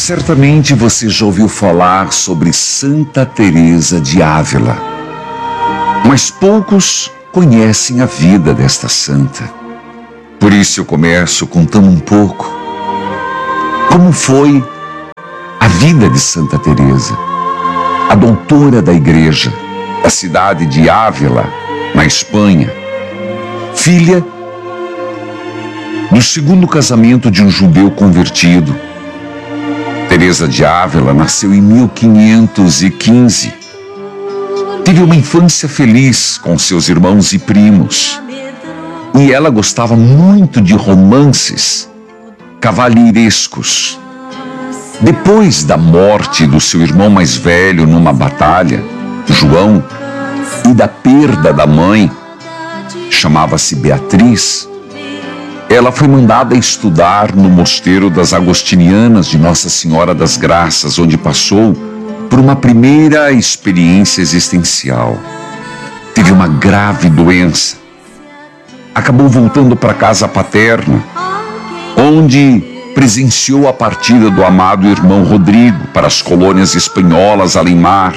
Certamente você já ouviu falar sobre Santa Teresa de Ávila, mas poucos conhecem a vida desta santa. Por isso eu começo contando um pouco como foi a vida de Santa Teresa, a doutora da igreja da cidade de Ávila, na Espanha, filha do segundo casamento de um judeu convertido. Teresa de Ávila nasceu em 1515. Teve uma infância feliz com seus irmãos e primos. E ela gostava muito de romances cavalheirescos. Depois da morte do seu irmão mais velho numa batalha, João, e da perda da mãe, chamava-se Beatriz, ela foi mandada estudar no mosteiro das Agostinianas de Nossa Senhora das Graças, onde passou por uma primeira experiência existencial. Teve uma grave doença. Acabou voltando para casa paterna, onde presenciou a partida do amado irmão Rodrigo para as colônias espanholas além mar.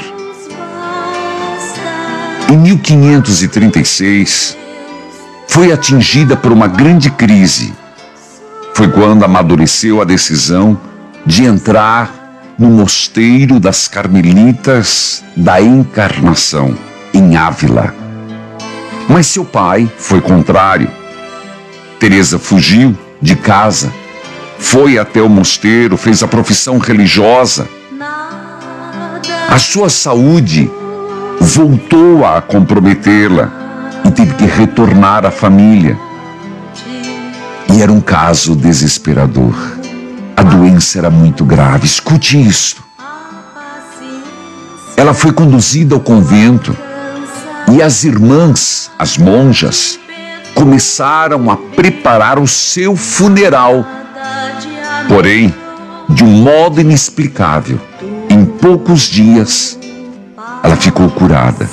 Em 1536, foi atingida por uma grande crise. Foi quando amadureceu a decisão de entrar no mosteiro das Carmelitas da Encarnação, em Ávila. Mas seu pai foi contrário. Teresa fugiu de casa, foi até o mosteiro, fez a profissão religiosa. A sua saúde voltou a comprometê-la e teve que retornar à família. E era um caso desesperador. A doença era muito grave. Escute isto. Ela foi conduzida ao convento e as irmãs, as monjas, começaram a preparar o seu funeral. Porém, de um modo inexplicável, em poucos dias, ela ficou curada.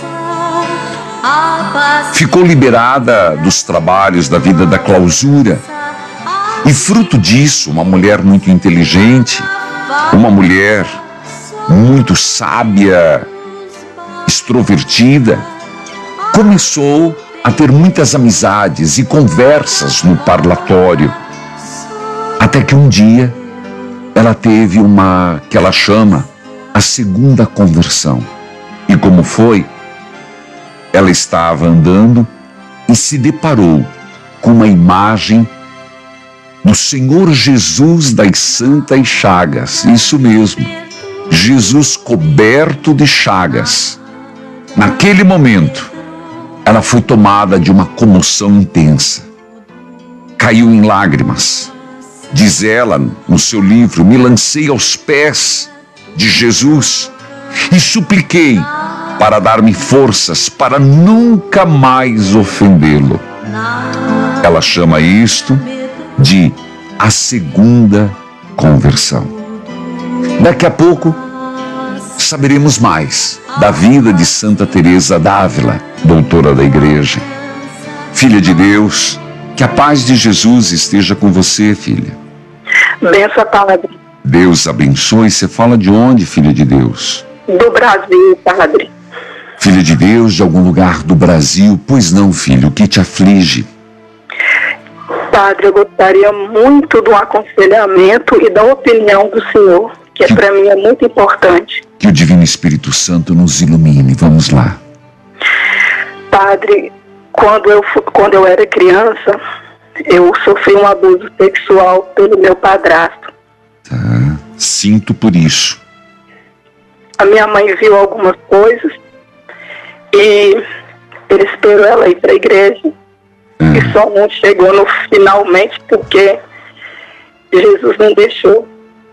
Ficou liberada dos trabalhos da vida da clausura. E fruto disso, uma mulher muito inteligente, uma mulher muito sábia, extrovertida, começou a ter muitas amizades e conversas no parlatório. Até que um dia, ela teve uma, que ela chama, a segunda conversão. E como foi? Ela estava andando e se deparou com uma imagem do Senhor Jesus das Santas Chagas. Isso mesmo, Jesus coberto de chagas. Naquele momento, ela foi tomada de uma comoção intensa. Caiu em lágrimas. Diz ela no seu livro: me lancei aos pés de Jesus e supliquei para dar-me forças para nunca mais ofendê-lo. Ela chama isto de a segunda conversão. Daqui a pouco saberemos mais da vida de Santa Teresa d'Ávila, doutora da igreja. Filha de Deus, que a paz de Jesus esteja com você, filha. Benção, padre. Deus abençoe. Você fala de onde, filha de Deus? Do Brasil, padre. Filha de Deus, de algum lugar do Brasil? Pois não, filho, o que te aflige? Padre, eu gostaria muito do aconselhamento e da opinião do senhor, que para mim é muito importante. Que o Divino Espírito Santo nos ilumine. Vamos lá. Padre, quando eu era criança, eu sofri um abuso sexual pelo meu padrasto. Tá, sinto por isso. A minha mãe viu algumas coisas e ele esperou ela ir para a igreja. E só não chegou no finalmente porque Jesus não deixou.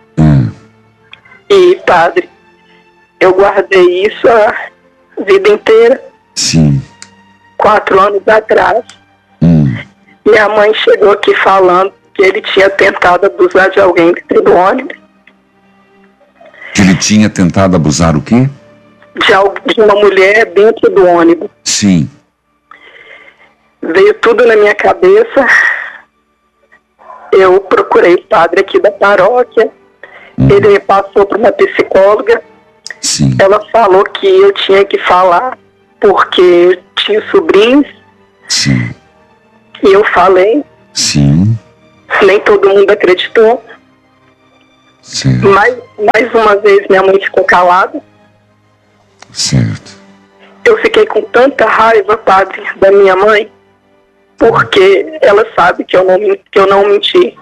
E, padre, eu guardei isso a vida inteira. Sim. 4 anos atrás. Minha mãe chegou aqui falando que ele tinha tentado abusar de alguém dentro do ônibus. Que ele tinha tentado abusar o quê? De uma mulher dentro do ônibus. Sim. Veio tudo na minha cabeça. Eu procurei o padre aqui da paróquia. Ele me passou para uma psicóloga. Sim. Ela falou que eu tinha que falar porque eu tinha sobrinhos. Sim. E eu falei. Sim. Nem todo mundo acreditou. Certo. Mais uma vez minha mãe ficou calada. Certo. Eu fiquei com tanta raiva, padre, da minha mãe, porque ela sabe que eu não menti.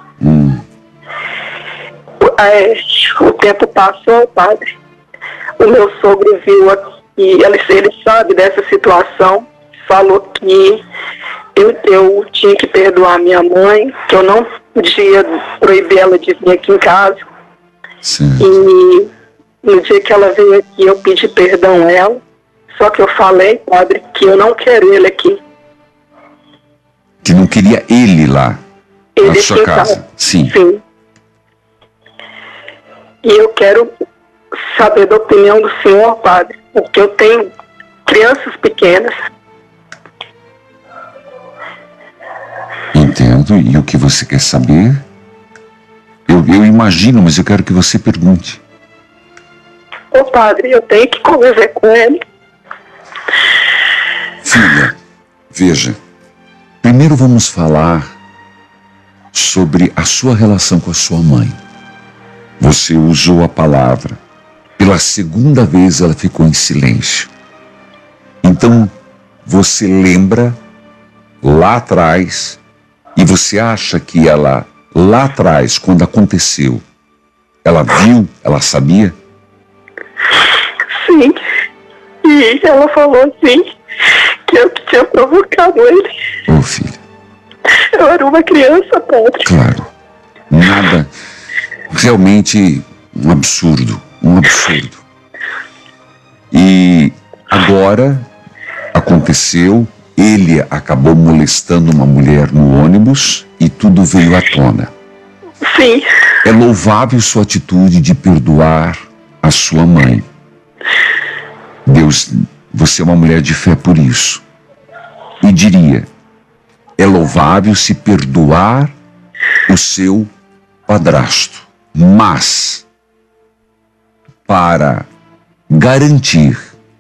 O tempo passou, padre. O meu sogro viu e ele sabe dessa situação, falou que eu tinha que perdoar minha mãe, que eu não podia proibir ela de vir aqui em casa. Certo. E no dia que ela veio aqui, eu pedi perdão a ela, só que eu falei, padre, que eu não quero ele aqui. Que não queria ele lá, na sua casa. Sim. Sim. E eu quero saber da opinião do senhor, padre, porque eu tenho crianças pequenas. Entendo. E o que você quer saber? Eu imagino, mas eu quero que você pergunte. Ô padre, eu tenho que conviver com ele. Filha, veja. Primeiro vamos falar sobre a sua relação com a sua mãe. Você usou a palavra. Pela segunda vez ela ficou em silêncio. Então, você lembra lá atrás e você acha que ela, lá atrás, quando aconteceu, ela viu, ela sabia? Sim. E ela falou assim, que eu que tinha provocado ele. Ô, filha. Eu era uma criança, padre. Claro. Nada. Realmente um absurdo. Um absurdo. E agora aconteceu, ele acabou molestando uma mulher no ônibus e tudo veio à tona. Sim. É louvável sua atitude de perdoar a sua mãe. Deus, você é uma mulher de fé por isso. E diria, é louvável se perdoar o seu padrasto, mas para garantir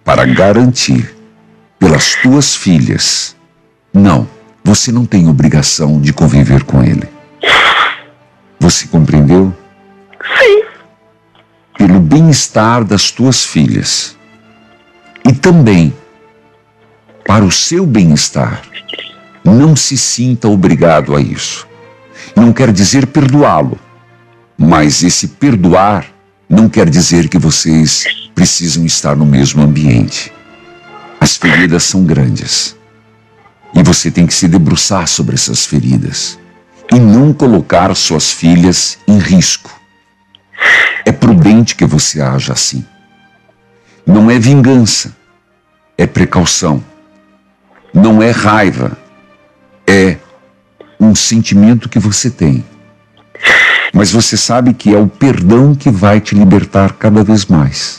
pelas tuas filhas, não, você não tem obrigação de conviver com ele. Você compreendeu? Sim. Pelo bem-estar das tuas filhas e também para o seu bem-estar, não se sinta obrigado a isso. Não quer dizer perdoá-lo, mas esse perdoar não quer dizer que vocês precisam estar no mesmo ambiente. As feridas são grandes e você tem que se debruçar sobre essas feridas e não colocar suas filhas em risco. É prudente que você haja assim. Não é vingança, é precaução. Não é raiva, é um sentimento que você tem. Mas você sabe que é o perdão que vai te libertar cada vez mais.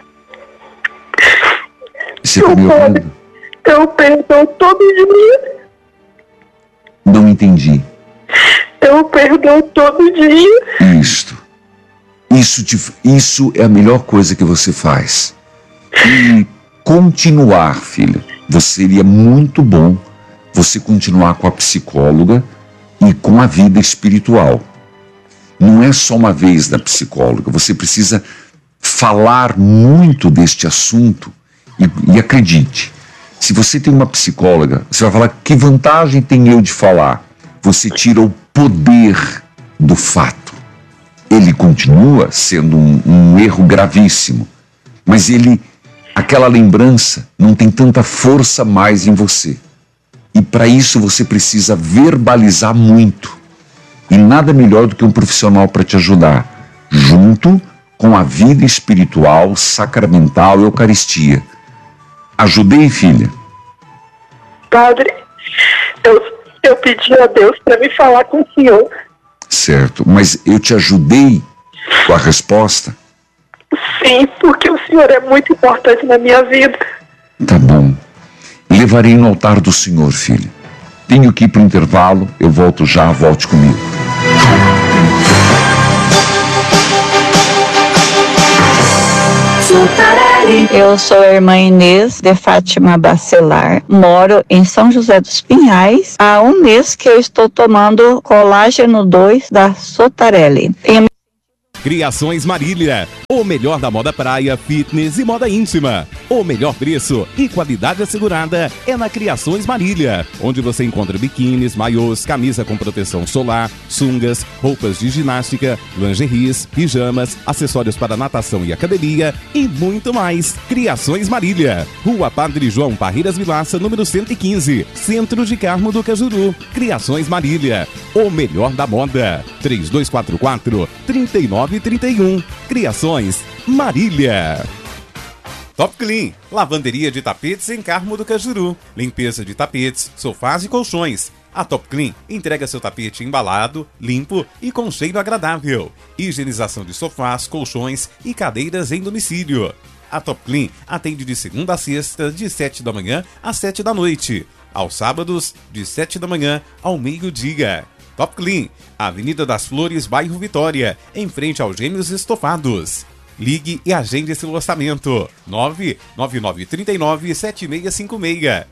Você está me ouvindo? Eu perdoo todo dia. Não entendi. Eu perdoo todo dia. Isso é a melhor coisa que você faz. E continuar, filha. Seria muito bom você continuar com a psicóloga e com a vida espiritual. Não é só uma vez na psicóloga. Você precisa falar muito deste assunto. E acredite, se você tem uma psicóloga, você vai falar, que vantagem tem eu de falar? Você tira o poder do fato. Ele continua sendo um erro gravíssimo, mas aquela lembrança não tem tanta força mais em você. E para isso você precisa verbalizar muito. E nada melhor do que um profissional para te ajudar, junto com a vida espiritual, sacramental e Eucaristia. Ajudei, filha? Padre, eu pedi a Deus para me falar com o senhor. Certo, mas eu te ajudei com a resposta? Sim, porque o senhor é muito importante na minha vida. Tá bom. Levarei no altar do Senhor, filha. Tenho que ir para o intervalo, eu volto já, volte comigo. Eu sou a irmã Inês de Fátima Bacelar, moro em São José dos Pinhais. Há um mês que eu estou tomando colágeno 2 da Sotarelli. Criações Marília, o melhor da moda praia, fitness e moda íntima. O melhor preço e qualidade assegurada é na Criações Marília, onde você encontra biquínis, maiôs, camisa com proteção solar, sungas, roupas de ginástica, lingeries, pijamas, acessórios para natação e academia e muito mais. Criações Marília, Rua Padre João Parreiras Vilaça, número 115, Centro de Carmo do Cajuru. Criações Marília, o melhor da moda. 3244-3931. Criações Marília. Top Clean, lavanderia de tapetes em Carmo do Cajuru. Limpeza de tapetes, sofás e colchões. A Top Clean entrega seu tapete embalado, limpo e com cheiro agradável. Higienização de sofás, colchões e cadeiras em domicílio. A Top Clean atende de segunda a sexta, de 7 da manhã às 7 da noite. Aos sábados, de 7 da manhã ao meio-dia. Top Clean, Avenida das Flores, bairro Vitória, em frente aos Gêmeos Estofados. Ligue e agende seu orçamento. 99939-7656.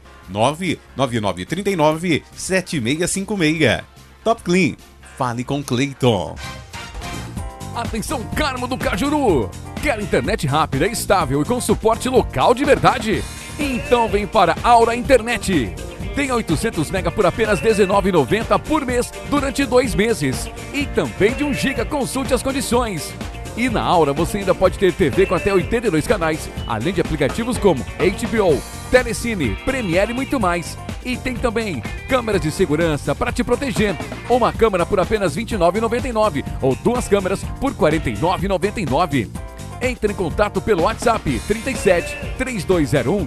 99939-7656. Top Clean, fale com Cleiton. Atenção, Carmo do Cajuru! Quer internet rápida, estável e com suporte local de verdade? Então vem para Aura Internet. Tem 800 mega por apenas R$19,90 por mês durante 2 meses. E também de 1 GB, consulte as condições. E na Aura você ainda pode ter TV com até 82 canais, além de aplicativos como HBO, Telecine, Premiere e muito mais. E tem também câmeras de segurança para te proteger. Uma câmera por apenas R$29,99 ou 2 câmeras por R$49,99. Entre em contato pelo WhatsApp 37 3201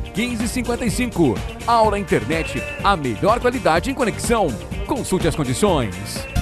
1555. Aura Internet, a melhor qualidade em conexão. Consulte as condições.